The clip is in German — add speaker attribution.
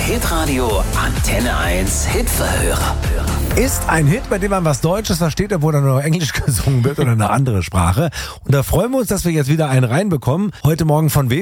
Speaker 1: Hitradio Antenne 1 Hitverhörer.
Speaker 2: Ist ein Hit, bei dem man was Deutsches versteht, obwohl dann nur Englisch gesungen wird oder eine andere Sprache. Und da freuen wir uns, dass wir jetzt wieder einen reinbekommen. Heute Morgen von wem?